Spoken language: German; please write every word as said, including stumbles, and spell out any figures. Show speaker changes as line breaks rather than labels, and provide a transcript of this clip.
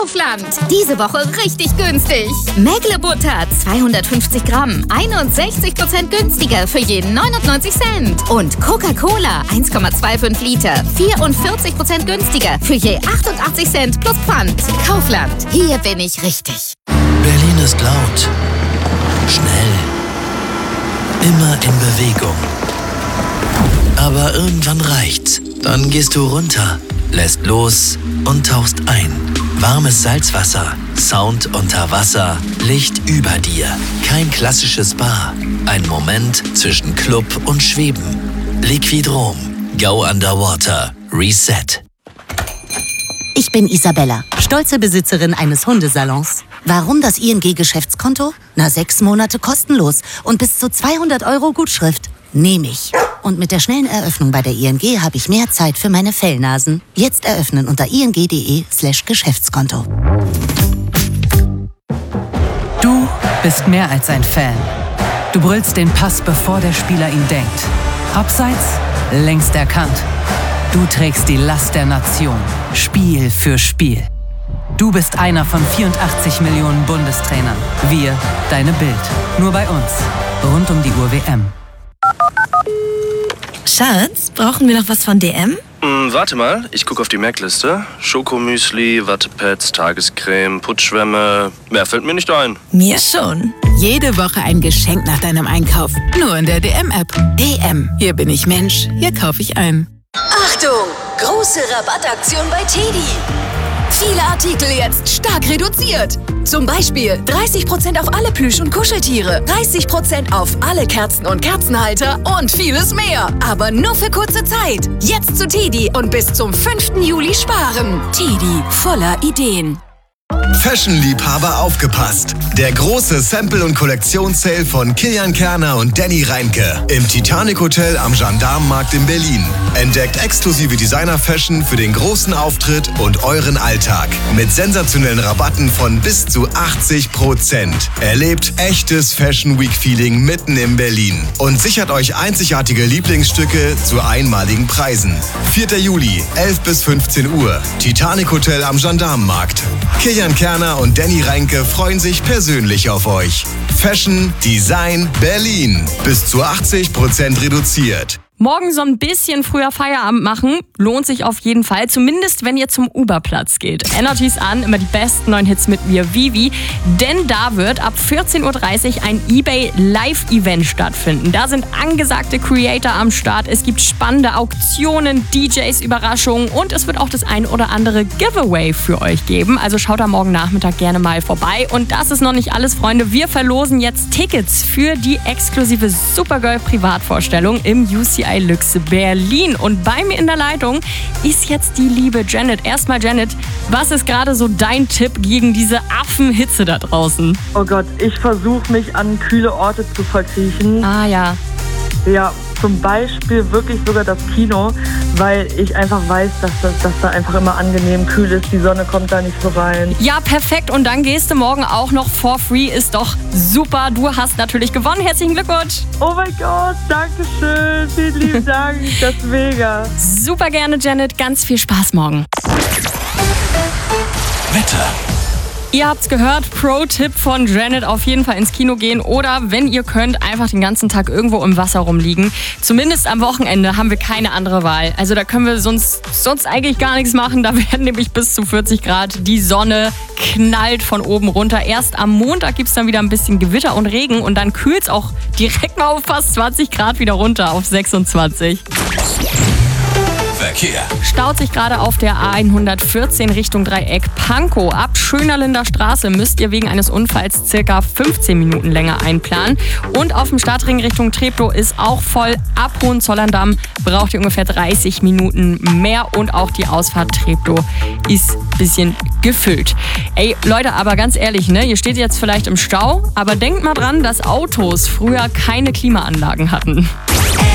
Kaufland. Diese Woche richtig günstig. Mägle-Butter zweihundertfünfzig Gramm, einundsechzig Prozent günstiger für jeden neunundneunzig Cent. Und Coca-Cola eins Komma fünfundzwanzig Liter, vierundvierzig Prozent günstiger für je achtundachtzig Cent plus Pfand. Kaufland, hier bin ich richtig.
Berlin ist laut, schnell, immer in Bewegung. Aber irgendwann reicht's. Dann gehst du runter, lässt los und tauchst ein. Warmes Salzwasser, Sound unter Wasser, Licht über dir. Kein klassisches Spa. Ein Moment zwischen Club und Schweben. Liquidrom. Go Underwater. Reset.
Ich bin Isabella, stolze Besitzerin eines Hundesalons. Warum das I N G-Geschäftskonto? Na, sechs Monate kostenlos und bis zu zweihundert Euro Gutschrift. Nehme ich. Und mit der schnellen Eröffnung bei der I N G habe ich mehr Zeit für meine Fellnasen. Jetzt eröffnen unter ing.de slash Geschäftskonto.
Du bist mehr als ein Fan. Du brüllst den Pass, bevor der Spieler ihn denkt. Abseits, längst erkannt. Du trägst die Last der Nation, Spiel für Spiel. Du bist einer von vierundachtzig Millionen Bundestrainern. Wir, deine Bild. Nur bei uns. Rund um die Uhr W M.
Schatz, brauchen wir noch was von D M?
Mm, warte mal, ich gucke auf die Merkliste. Schokomüsli, Wattepads, Tagescreme, Putzschwämme. Mehr fällt mir nicht ein.
Mir schon.
Jede Woche ein Geschenk nach deinem Einkauf. Nur in der D M-App. D M. Hier bin ich Mensch. Hier kaufe ich ein.
Achtung! Große Rabattaktion bei Teddy. Viele Artikel jetzt stark reduziert. Zum Beispiel dreißig Prozent auf alle Plüsch- und Kuscheltiere, dreißig Prozent auf alle Kerzen und Kerzenhalter und vieles mehr. Aber nur für kurze Zeit. Jetzt zu Teddy und bis zum fünften Juli sparen. Teddy, voller Ideen.
Fashion-Liebhaber aufgepasst! Der große Sample- und Kollektionssale von Kilian Kerner und Danny Reinke im Titanic Hotel am Gendarmenmarkt in Berlin. Entdeckt exklusive Designer-Fashion für den großen Auftritt und euren Alltag. Mit sensationellen Rabatten von bis zu achtzig Prozent. Erlebt echtes Fashion Week-Feeling mitten in Berlin. Und sichert euch einzigartige Lieblingsstücke zu einmaligen Preisen. vierter Juli, elf bis fünfzehn Uhr. Titanic Hotel am Gendarmenmarkt. Kilian Kerner und Danny Reinke freuen sich persönlich auf euch. Fashion, Design, Berlin. Bis zu achtzig Prozent reduziert.
Morgen so ein bisschen früher Feierabend machen, lohnt sich auf jeden Fall, zumindest wenn ihr zum Uberplatz geht. Energy's an, immer die besten neuen Hits mit mir, Vivi, denn da wird ab vierzehn Uhr dreißig ein eBay Live-Event stattfinden. Da sind angesagte Creator am Start, es gibt spannende Auktionen, D Js, Überraschungen und es wird auch das ein oder andere Giveaway für euch geben. Also schaut da morgen Nachmittag gerne mal vorbei. Und das ist noch nicht alles, Freunde. Wir verlosen jetzt Tickets für die exklusive Supergirl-Privatvorstellung im U C I Luxe Berlin. Und bei mir in der Leitung ist jetzt die liebe Janet. Erstmal Janet, was ist gerade so dein Tipp gegen diese Affenhitze da draußen?
Oh Gott, ich versuche mich an kühle Orte zu verkriechen.
Ah ja.
Ja, zum Beispiel wirklich sogar das Kino, weil ich einfach weiß, dass das dass da einfach immer angenehm kühl ist. Die Sonne kommt da nicht so rein.
Ja, perfekt. Und dann gehst du morgen auch noch for free. Ist doch super. Du hast natürlich gewonnen. Herzlichen Glückwunsch.
Oh mein Gott, danke schön. Vielen lieben Dank. Das ist mega.
Super gerne, Janet. Ganz viel Spaß morgen.
Wetter.
Ihr habt's gehört, Pro-Tipp von Janet, auf jeden Fall ins Kino gehen oder, wenn ihr könnt, einfach den ganzen Tag irgendwo im Wasser rumliegen. Zumindest am Wochenende haben wir keine andere Wahl. Also da können wir sonst, sonst eigentlich gar nichts machen. Da werden nämlich bis zu vierzig Grad. Die Sonne knallt von oben runter. Erst am Montag gibt's dann wieder ein bisschen Gewitter und Regen und dann kühlt's auch direkt mal auf fast zwanzig Grad wieder runter, auf sechsundzwanzig.
Verkehr.
Staut sich gerade auf der A hundertvierzehn Richtung Dreieck Pankow. Ab Schönerlinder Straße müsst ihr wegen eines Unfalls circa fünfzehn Minuten länger einplanen. Und auf dem Stadtring Richtung Treptow ist auch voll. Ab Hohenzollern-Damm braucht ihr ungefähr dreißig Minuten mehr. Und auch die Ausfahrt Treptow ist ein bisschen gefüllt. Ey, Leute, aber ganz ehrlich, ne? Ihr steht jetzt vielleicht im Stau, aber denkt mal dran, dass Autos früher keine Klimaanlagen hatten.